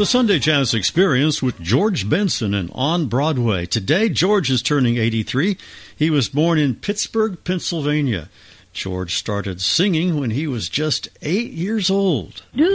The Sunday Jazz Experience with George Benson and On Broadway. Today, George is turning 83. He was born in Pittsburgh, Pennsylvania. George started singing when he was just 8 years old.